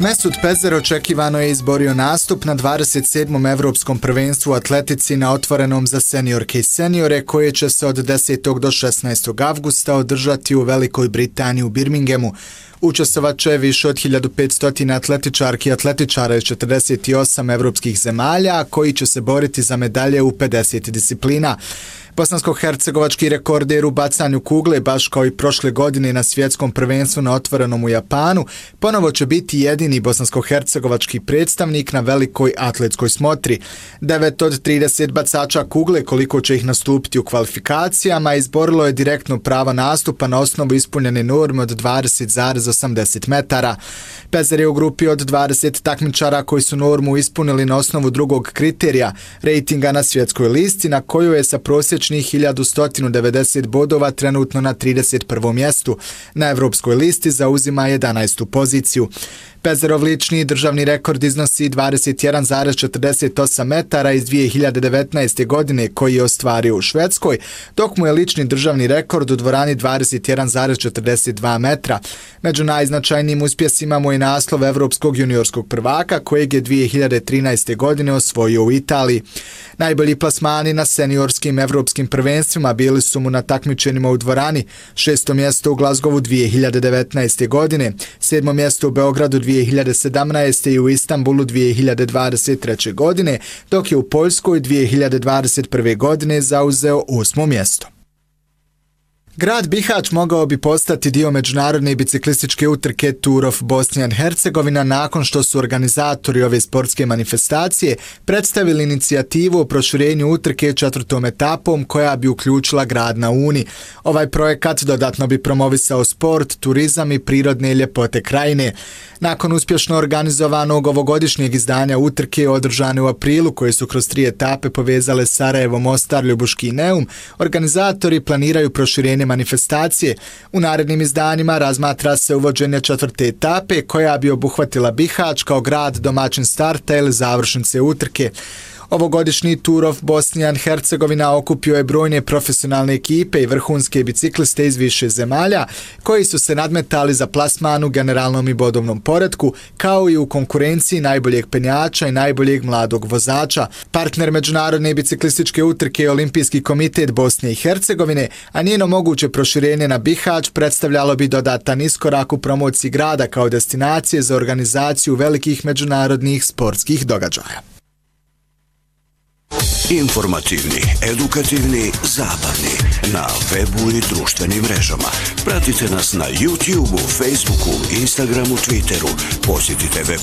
Mesut Pezer očekivano je izborio nastup na 27. Evropskom prvenstvu u atletici na otvorenom za seniorke i seniore koje će se od 10. do 16. avgusta održati u Velikoj Britaniji u Birminghamu. Učestvovat će više od 1500 atletičarki i atletičara iz 48 evropskih zemalja koji će se boriti za medalje u 50 disciplina. Bosansko-hercegovački rekorder u bacanju kugle, baš kao i prošle godine na svjetskom prvenstvu na otvorenom u Japanu, ponovo će biti jedini bosansko-hercegovački predstavnik na velikoj atletskoj smotri. 9 od 30 bacača kugle, koliko će ih nastupiti u kvalifikacijama, izborilo je direktno pravo nastupa na osnovu ispunjene norme od 20,80 metara. Pezer je u grupi od 20 takmičara koji su normu ispunili na osnovu drugog kriterija, rejtinga na svjetskoj listi, na koju je sa prosječnih 1190 bodova trenutno na 31. mjestu. Na evropskoj listi zauzima 11. poziciju. Pezerov lični državni rekord iznosi 21,48 metara iz 2019. godine koji je ostvario u Švedskoj, dok mu je lični državni rekord u dvorani 21,42 metra. Među najznačajnijim uspjesima mu je naslov evropskog juniorskog prvaka kojeg je 2013. godine osvojio u Italiji. Najbolji plasmani na seniorskim evropskim prvenstvima bili su mu na takmičenjima u dvorani, 6. mjesto u Glazgovu 2019. godine, 7. mjesto u Beogradu 2017. i u Istanbulu 2023. godine, dok je u Poljskoj 2021. godine zauzeo 8. mjesto. Grad Bihać mogao bi postati dio međunarodne biciklističke utrke Tour of Bosnia and Hercegovina nakon što su organizatori ove sportske manifestacije predstavili inicijativu o proširenju utrke 4. etapom koja bi uključila grad na Uni. Ovaj projekat dodatno bi promovisao sport, turizam i prirodne ljepote krajine. Nakon uspješno organizovanog ovogodišnjeg izdanja utrke održane u aprilu koje su kroz 3 etape povezale Sarajevo, Mostar, Ljubuški i Neum, organizatori planiraju proširenje manifestacije. U narednim izdanjima razmatra se uvođenje 4. etape koja bi obuhvatila Bihać kao grad domaćin starta ili završnice utrke. Ovogodišnji Tour of Bosnia and Hercegovina okupio je brojne profesionalne ekipe i vrhunske bicikliste iz više zemalja koji su se nadmetali za plasman u generalnom i bodovnom poretku, kao i u konkurenciji najboljeg penjača i najboljeg mladog vozača. Partner međunarodne biciklističke utrke je Olimpijski komitet Bosne i Hercegovine, a njeno moguće proširenje na Bihać predstavljalo bi dodatan iskorak u promociji grada kao destinacije za organizaciju velikih međunarodnih sportskih događaja. Informativni, edukativni, zabavni. Na webu i društvenim mrežama. Pratite nas na YouTubeu, Facebooku, Instagramu, Twitteru. Posjetite web